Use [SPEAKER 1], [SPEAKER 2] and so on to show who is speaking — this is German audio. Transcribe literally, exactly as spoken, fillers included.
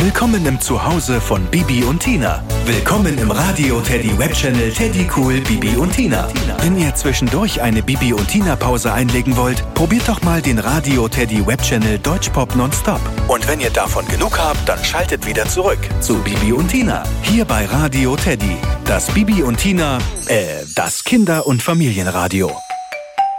[SPEAKER 1] Willkommen im Zuhause von Bibi und Tina. Willkommen im Radio Teddy Webchannel Teddy Cool Bibi und Tina. Wenn ihr zwischendurch eine Bibi und Tina Pause einlegen wollt, probiert doch mal den Radio Teddy Webchannel Deutschpop Nonstop. Und wenn ihr davon genug habt, dann schaltet wieder zurück zu Bibi und Tina. Hier bei Radio Teddy. Das Bibi und Tina, äh, das Kinder- und Familienradio.